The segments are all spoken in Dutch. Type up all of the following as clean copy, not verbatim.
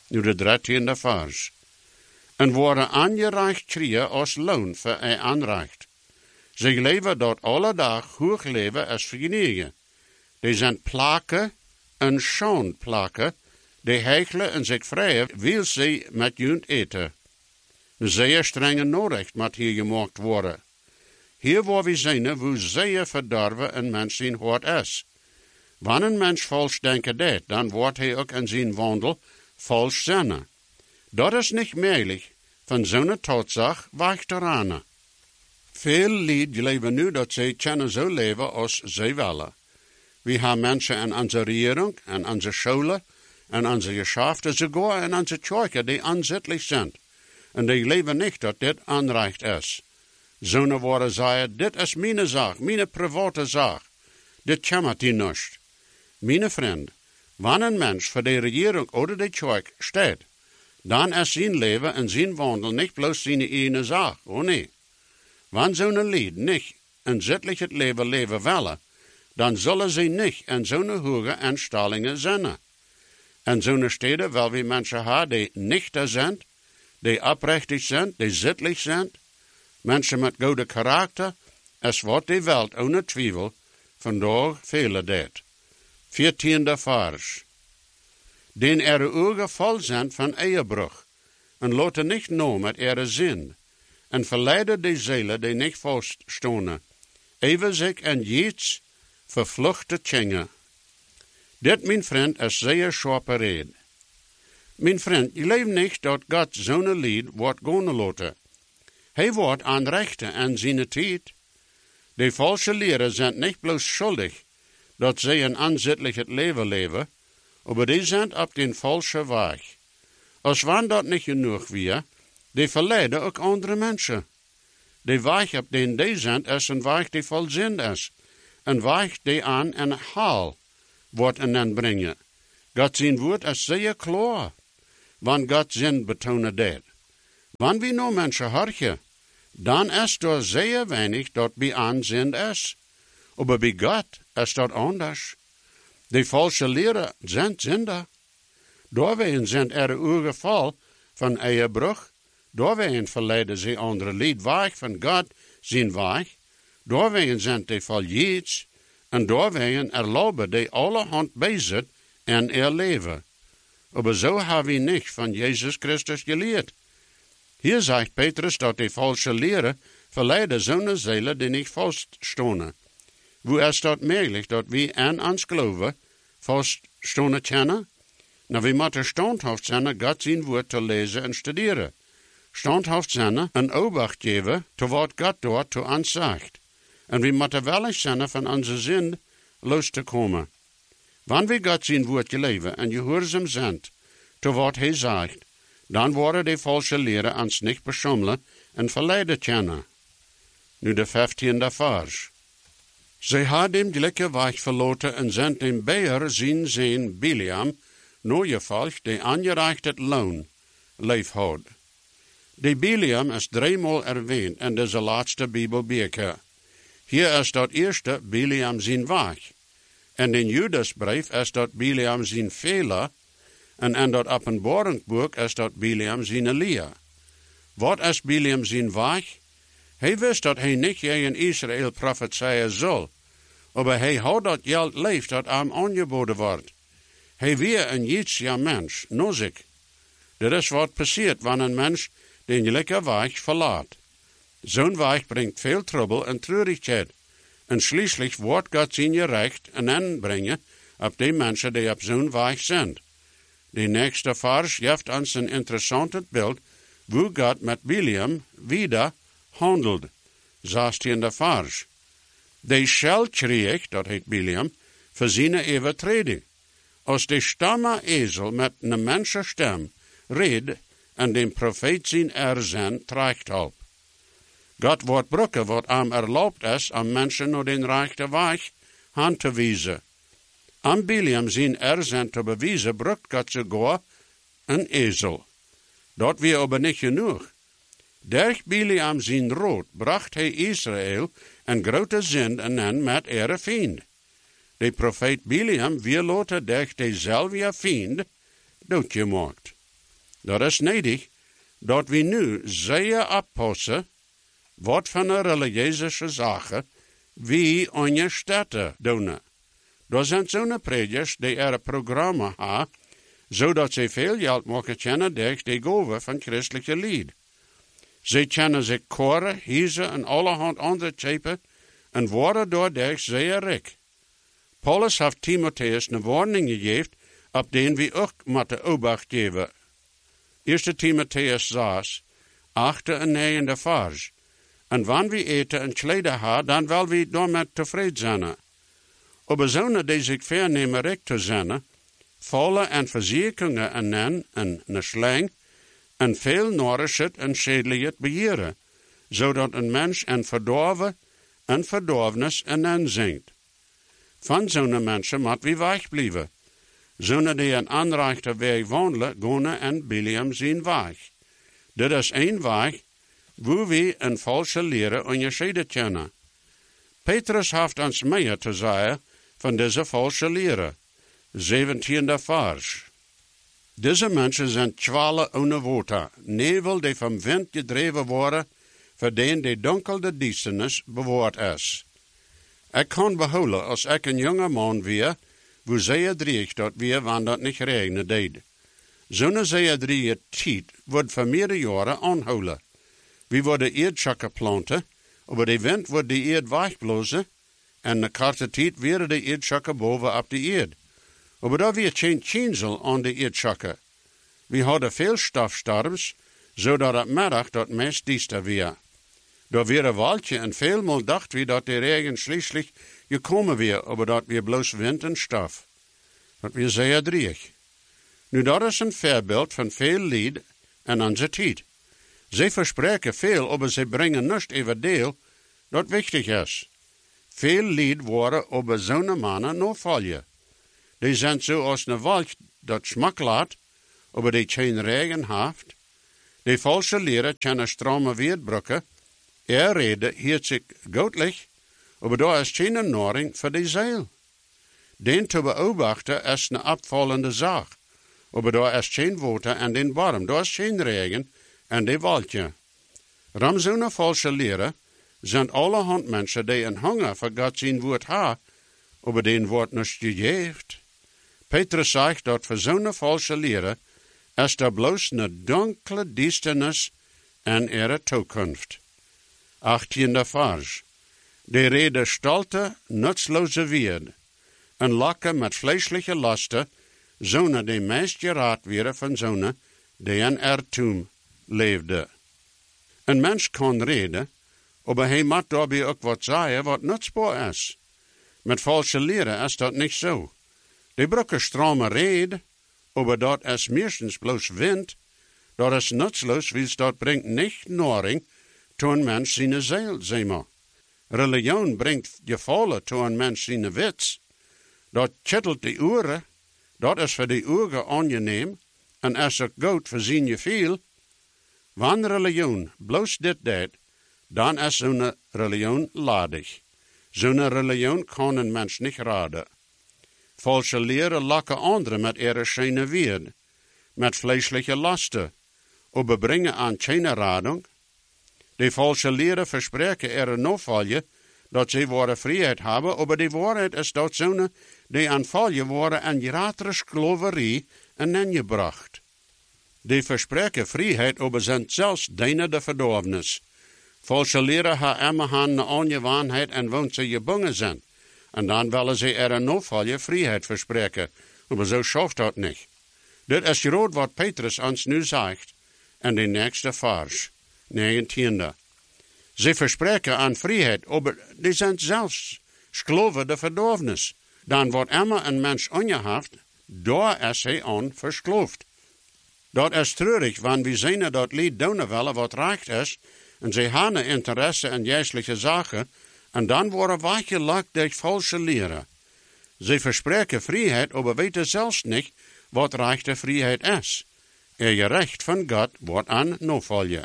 Nu de 13e vers. En worden aangereicht krieën als loon voor een aanrecht. Ze leven dat alle dag hoog leven als vergenigen. Die zijn plakken en schoonplakken, die hechelen en zich vrijen, wil ze met junt eten. Een zeer strenge noodrecht moet hier gemaakt worden. Hier waar we zijn, wo zeer verdorven een mens zijn hart is. Wanneer een mens vals denken deed, dan wordt hij ook in zijn wandel vals zinnen. Dat is niet mogelijk, van zo'n Tatsache weg te rennen. Veel lied leven nu dat zij kunnen zo leven als zij willen. We hebben mensen in onze regering, in onze scholen, in onze geschäften, sogar in onze kerken, die aanzittelijk zijn. En die leven niet dat dit aanrecht is. Zo'n woorden zeggen, dit is mijn zaak, mijn private zaak. Dit komt die niet. Mijn vriend, wanneer een mens voor de regering of de kerk staat, dan is zijn leven en zijn wandel niet bloos zijn eigen zaak, oh nee. Wanneer zo'n lied niet een zittelijk het leven willen, dan zullen ze niet in zo'n hoge instellingen zijn. En zo'n steden wil we mensen hebben die nuchter zijn, die oprechtig zijn, die zittelijk zijn, mensen met goede karakter, is wat die welt, ohne twijfel, vandaag vele deed. 14e vers. Den ogen vol zijn van eierbruch, en laten niet nou met zin, en verleiden die zielen die niet vaststonen, even zich en jeets vervluchte tjingen. Dit, mijn vriend, is zeer scherpe reden. Mijn vriend, je leeft niet dat God zo'n lied wordt gaan laten. Hij wordt aanrechten aan zijn tijd. De valse leren zijn niet bloos schuldig dat zij een aanzittelijk het leven, maar die zijn op den valse weg. Als wanneer dat niet genoeg weer, die verleiden ook andere mensen. De weg op den die zijn is een weg die vol zin is. Een weg die aan een haal wordt en brengen. God zijn woord is zeer klaar, wanneer God zin betonen deed. Wanneer we nou mensen horchen, dan is er zeer weinig dat bij aan zin is. Maar bij God is dat anders. De valse leren zijn zinder. Doorwegen zijn ogen vol van eierbruch. Doorwegen verleiden ze andere lied weg van God zijn weg. Doorwegen zijn die vol jeets. En doorwegen erlauben die allerhand bezit en leven. Maar zo hebben we niet van Jezus Christus geleerd. Hier zegt Petrus dat die valse leren verleiden zo'n zielen die niet vaststonen. Hoe is dat mogelijk dat we aan ons geloven vaststonen kennen? Nou, we moeten standhaft zijn God zijn woord te lezen en studeren. Standhaft zijn en obacht geven te wat God door te ons zegt. En we moeten wel zijn van onze zin los te komen. Wanneer we God zijn woord leven en gehoorzaam zijn te wat hij zegt, dan worden die valse leren ons niet beschommelen en verleiden kennen. Nu de 15e vers. Zij had hem gelijke weg verloten en zijn dem Beer zijn Biliam, gevolgd die aangereicht het loon, leef had. De Biliam is 3-maal erwähnt in deze laatste Bibelbücher. Hier is dat eerste Biliam zijn weg. In den Judasbrief is dat Biliam zijn Fehler, en in dat Openbaringsboek is dat Biliam zijn leer. Wat is Biliam zijn weg? Hij wist dat hij niet in Israël profetieën zal, maar hij houdt dat geld leeft dat hem aangeboden wordt. Hij weer een jitsjaar mens, nozik. Dit is wat passiert wanneer een mens den gelijke weg verlaat. Zo'n weg brengt veel trouble en treurigheid. En schließlich wordt God zijn recht en aanbrengen op die mensen die op zo'n weg zijn. De nächste vers geeft ons een interessant beeld hoe God met Biliam wieder handelt. 16e vers. De schel kreeg, dat heet Biliam, voor zijn overtreding. Als de stamme ezel met een mensenstem reed en den profeet zijn zijn trekt op. God wordt brukken wat hem erlaubt is om mensen naar den rechte weg hand te wijzen. Am Biliam zijn zijn te bewijzen brukt God sogar een ezel. Dat weer aber niet genoeg. Durch Biliam zijn rood bracht hij Israël een grote zin en met vriend. De profeet Biliam weer later durch dezelfde vriend doodgemaakt. Dat is nodig dat we nu zeer oppassen wat van de religieuze zaken wie aan je steden doen. Er zijn zo'n predikers die er een programma hebben, zodat ze veel geld mogen kennen door de goven van christelijke lied. Ze kennen zich koren, hiezen en allerhand andere schepen en worden doordat zeer rijk. Paulus heeft Timotheus een warning gegeven, op den we ook moeten obacht geven. 1 Timotheus 6, 8 en 9 vers. En wanneer we eten en kleden hebben, dan wil we daarmee tevreden zijn. Aber zonen die zich vernemen rijk te zijn, vallen en verzekeringen en een slang, en veel nourishend en schädelijk beheeren, zodat een mens en verdorvenis en zingt. Van zo'n mensen moet we wegblijven. Zonen die een aanrechte weg wandelen, gaan en Biliam zijn weg. Dit is een weg, wo we een valse leren onderscheiden kennen. Petrus heeft ons meer te zeggen van deze valse leren. 17e vers. Deze mensen zijn kwalen ohne water, nevel die van wind gedreven worden, voor den die donkelde duisternis bewaard is. Ik kan behouden als ik een jonge man weer, wo zeer dreig dat weer, wanneer dat niet regnen deed. Zo'n zeer dreige tijd wordt voor meerdere jaren aanhouden. We worden eerdschakken planten, maar de wind wordt de eerd wegblazen, en de korte tijd weer de eerdschakken boven op de eerd. Maar daar weer geen chinsel aan de eerdschakken. We hadden veel stofstorms, zodat het middag dat meest diester weer. Daar weer een waldje en veelmaal dacht we dat de regen schließlich gekomen weer, maar dat weer bloos wind en stof. Dat weer zeer dreig. Nu dat is een voorbeeld van veel lied en onze tijd. Ze verspreken veel, maar ze brengen niets over deel dat wichtig is. Veel lied worden over zo'n mannen nog vallen. Die zijn zoals een wald dat smak laat, maar die geen regen heeft. Die valse leren kunnen stromen weerbrukken. Reden hield zich goedlich, maar daar is geen naring voor die zeil. Den te beobachten is een opvallende zaak. Maar daar is geen water en den warm, daar is geen regen en die waldje. Ram zo'n valse leren zijn allerhand mensen die een hunger voor God zijn woord hebben, maar den wordt niet gegeven. Petrus zegt dat voor zo'n valse leren is er bloos een donkere duisternis en ihre toekomst. 18e vers. Die reden stolte, nutzloze weer, en lakken met vleeselijke lasten, zonen die meest geraad werden van zonen die in ertoem leefden. Een mens kan reden, maar hij moet daarbij ook wat zeggen wat nutzbaar is. Met valse leren is dat niet zo. Die brukken strome reden, maar dat is meestens bloos wind. Dat is nutzloos, wie dat brengt niet naring toe een mens zijn ziel, zeg maar. Religion brengt gevallen toe een mens zijn wits. Dat kittelt de oren, dat is voor de ogen aangeneem, en is ook goed voor zijn gevoel. Wanneer religion bloos dit deed, dan is zo'n religion ladig. Zo'n religion kan een mens niet raden. Valse leren lakken anderen met ihre schöne weer, met vleeselijke lasten, maar brengen aan geen radung. Die valse leren verspreken er nog valje, dat ze ware vrijheid hebben, maar de waarheid is dat zo'n die aan valje worden en gratere skloverie en ingebracht. Die verspreken vrijheid, maar zijn zelfs dienen de verdorvenis. Valse leren hebben immer een ongewaanheid en woont ze gebongen zijn. En dan willen ze er een noodvalje vrijheid verspreken. Maar zo schaft dat niet. Dit is groot wat Petrus ons nu zegt. En de nächste vers, 19e. Ze verspreken aan vrijheid, maar die zijn zelfs skloven de verdorvenis. Dan wordt immer een mens ongehaft, daar is hij aan verskloofd. Dat is treurig, want we zien dat lied doen willen wat recht is, en ze hebben interesse in geestelijke zaken, en dan worden weggelakt door valse leren. Ze verspreken vrijheid, maar weten zelfs niet wat rechte vrijheid is. Je recht van God wordt aan novalje.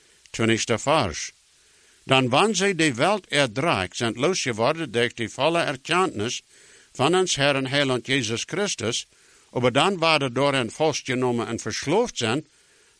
20e vers. Dan wanneer zij de wereld erdraagt, zijn losgeworden door die volle erkenntnis van ons Herrn Heiland Jezus Christus, maar dan worden door hen vastgenomen en versloofd zijn,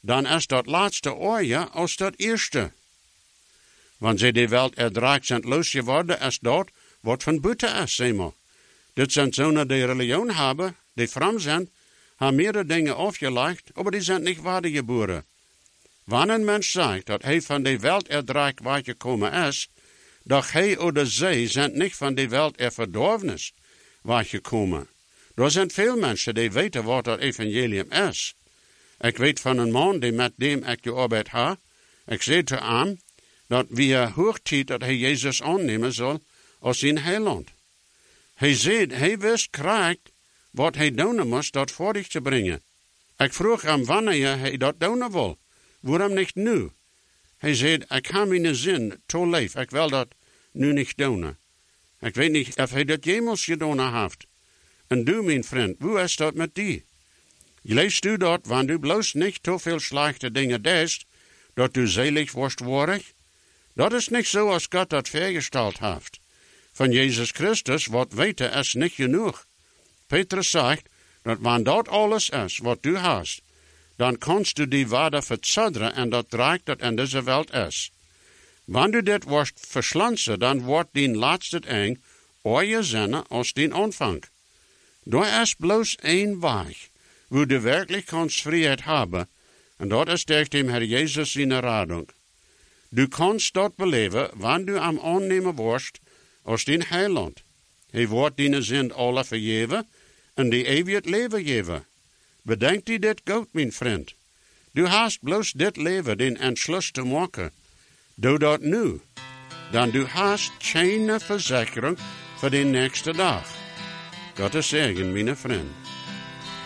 dan is dat laatste ooie als dat eerste. Want ze die Welt erdraagt zijn losgeworden, is dat wat van buiten is, zeg maar. Dit zijn zonen die religion hebben, die fram zijn, hebben meerdere dingen afgelegd, maar die zijn niet wedergeboren. Wanneer een mens zegt dat hij van de Welt erdraagt weggekomen is, doch hij oder zij zijn niet van de Welt verdorvenis weggekomen. Er zijn veel mensen die weten wat dat evangelium is. Ik weet van een man die met dem ik gearbeidet heb. Ik zei te hem dat we hoog tijd dat hij Jezus aannemen zal als zijn heiland. Hij zei, hij wist krijgt wat hij doen moest dat voor zich te brengen. Ik vroeg hem wanneer hij dat doen wil. Waarom niet nu? Hij zei, ik heb mijn zin te leef. Ik wil dat nu niet doen. Ik weet niet of hij dat jemals gedaan heeft. En du, mijn vriend, hoe is dat met die? Leest u dat, wanneer u bloos niet te veel slechte dingen deed, dat u zelig wordt worden? Dat is niet zo als God dat vergesteld heeft. Van Jezus Christus, wat weten is niet genoeg. Petrus zegt, dat wanneer dat alles is wat u hast, dan kannst du die waarde verzudderen en dat draagt dat in deze wereld is. Wanneer u dit wordt verslansen, dan wordt die laatste eng ooie zinnen als die aanvang. Daar is bloos één weg, wo du werkelijk kannst vrijheid hebben, en dat is durch dem Herr Jezus zijn radung. Du kannst dat beleven, wanneer du am aannemen worst, als den heiland. Hij wordt die zin alle vergeven, en die eeuwig leven geven. Bedenk die dit goed, mijn vriend. Du hast bloos dit leven den entschluss te maken. Doe dat nu. Dan du hast geen verzekering voor de nächste dag. Gottes zegen, mijn vriend.